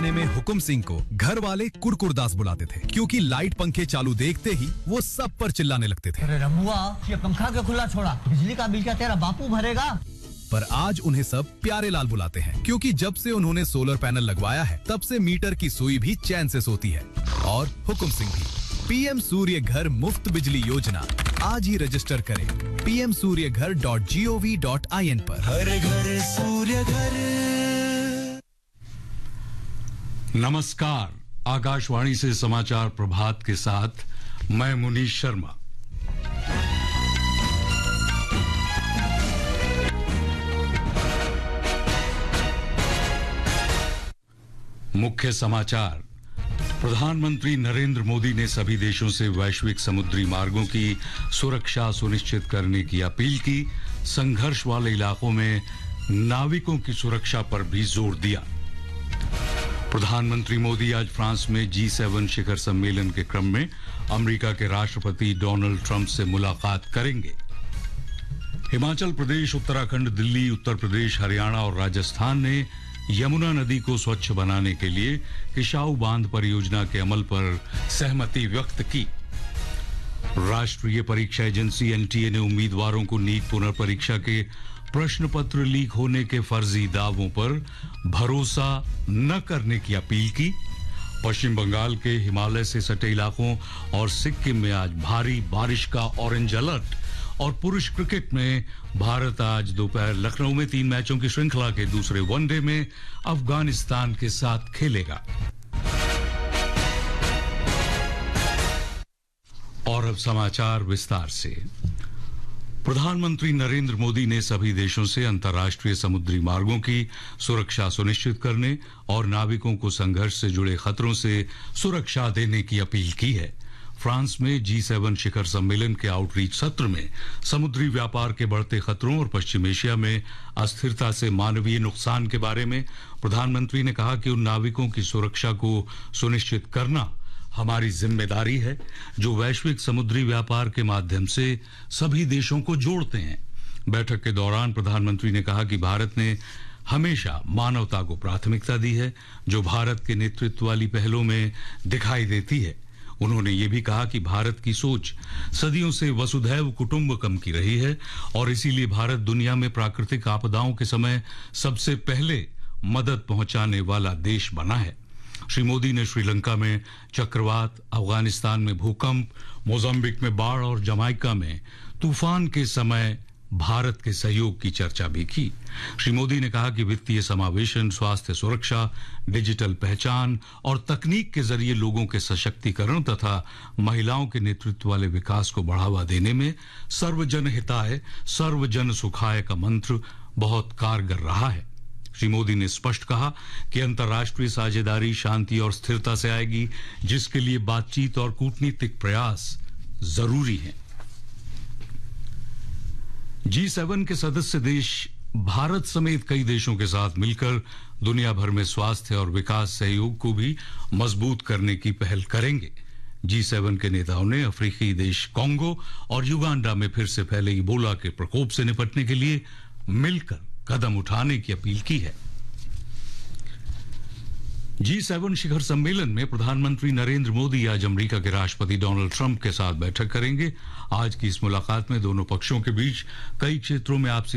जमाने में हुकुम सिंह को घर वाले कुरकुरदास बुलाते थे क्योंकि लाइट पंखे चालू देखते ही वो सब पर चिल्लाने लगते थे। अरे रमुआ, ये पंखा क्यों खुला छोड़ा? बिजली का बिल क्या तेरा बापू भरेगा? पर आज उन्हें सब प्यारे लाल बुलाते हैं क्योंकि जब से उन्होंने सोलर पैनल लगवाया है तब से मीटर की सुई भी चैन से सोती है। और हुकुम सिंह भी। पीएम सूर्य घर मुफ्त बिजली योजना आज ही रजिस्टर करें pmsuryaghar.gov.in पर। हर घर सूर्य घर। नमस्कार, आकाशवाणी से समाचार प्रभात के साथ मैं मुनीश शर्मा। मुख्य समाचार। प्रधानमंत्री नरेंद्र मोदी ने सभी देशों से वैश्विक समुद्री मार्गों की सुरक्षा सुनिश्चित करने की अपील की। संघर्ष वाले इलाकों में नाविकों की सुरक्षा पर भी जोर दिया। प्रधानमंत्री मोदी आज फ्रांस में G7 शिखर सम्मेलन के क्रम में अमेरिका के राष्ट्रपति डोनाल्ड ट्रंप से मुलाकात करेंगे। हिमाचल प्रदेश, उत्तराखंड, दिल्ली, उत्तर प्रदेश, हरियाणा और राजस्थान ने यमुना नदी को स्वच्छ बनाने के लिए किशाऊ बांध परियोजना के अमल पर सहमति व्यक्त की। राष्ट्रीय परीक्षा एजेंसी NTA ने उम्मीदवारों को नीट पुनर्परीक्षा के प्रश्न पत्र लीक होने के फर्जी दावों पर भरोसा न करने की अपील की। पश्चिम बंगाल के हिमालय से सटे इलाकों और सिक्किम में आज भारी बारिश का ऑरेंज अलर्ट। और पुरुष क्रिकेट में भारत आज दोपहर लखनऊ में 3 मैचों की श्रृंखला के दूसरे वनडे में अफगानिस्तान के साथ खेलेगा। और अब समाचार विस्तार से। प्रधानमंत्री नरेंद्र मोदी ने सभी देशों से अंतर्राष्ट्रीय समुद्री मार्गों की सुरक्षा सुनिश्चित करने और नाविकों को संघर्ष से जुड़े खतरों से सुरक्षा देने की अपील की है। फ्रांस में G7 शिखर सम्मेलन के आउटरीच सत्र में समुद्री व्यापार के बढ़ते खतरों और पश्चिम एशिया में अस्थिरता से मानवीय नुकसान के बारे में प्रधानमंत्री ने कहा कि उन नाविकों की सुरक्षा को सुनिश्चित करना हमारी जिम्मेदारी है जो वैश्विक समुद्री व्यापार के माध्यम से सभी देशों को जोड़ते हैं। बैठक के दौरान प्रधानमंत्री ने कहा कि भारत ने हमेशा मानवता को प्राथमिकता दी है जो भारत के नेतृत्व वाली पहलों में दिखाई देती है। उन्होंने ये भी कहा कि भारत की सोच सदियों से वसुधैव कुटुंबकम की रही है और इसीलिए भारत दुनिया में प्राकृतिक आपदाओं के समय सबसे पहले मदद पहुंचाने वाला देश बना है। श्री मोदी ने श्रीलंका में चक्रवात, अफगानिस्तान में भूकंप, मोजाम्बिक में बाढ़ और जमाइका में तूफान के समय भारत के सहयोग की चर्चा भी की। श्री मोदी ने कहा कि वित्तीय समावेशन, स्वास्थ्य सुरक्षा, डिजिटल पहचान और तकनीक के जरिए लोगों के सशक्तिकरण तथा महिलाओं के नेतृत्व वाले विकास को बढ़ावा देने में सर्वजन हिताय, सर्वजन सुखाय का मंत्र बहुत कारगर रहा है। श्री मोदी ने स्पष्ट कहा कि अंतर्राष्ट्रीय साझेदारी शांति और स्थिरता से आएगी, जिसके लिए बातचीत और कूटनीतिक प्रयास जरूरी हैं। G7 के सदस्य देश भारत समेत कई देशों के साथ मिलकर दुनिया भर में स्वास्थ्य और विकास सहयोग को भी मजबूत करने की पहल करेंगे। G7 के नेताओं ने अफ्रीकी देश कांगो और युगांडा में फिर से फैले इबोला के प्रकोप से निपटने के लिए मिलकर कदम उठाने की अपील की है। G7 शिखर सम्मेलन में प्रधानमंत्री नरेंद्र मोदी आज अमेरिका के राष्ट्रपति डोनाल्ड ट्रंप के साथ बैठक करेंगे। आज की इस मुलाकात में दोनों पक्षों के बीच कई क्षेत्रों में आपसी